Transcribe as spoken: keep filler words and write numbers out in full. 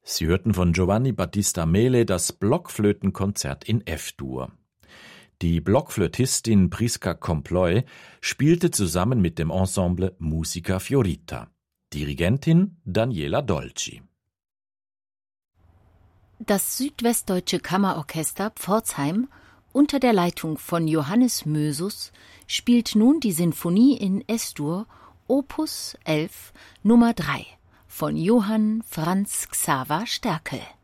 Sie hörten von Giovanni Battista Mele das Blockflötenkonzert in F-Dur. Die Blockflötistin Prisca Comploy spielte zusammen mit dem Ensemble Musica Fiorita. Dirigentin Daniela Dolci. Das Südwestdeutsche Kammerorchester Pforzheim unter der Leitung von Johannes Mösus spielt nun die Sinfonie in Es-Dur Opus elf Nummer drei von Johann Franz Xaver Sterkel.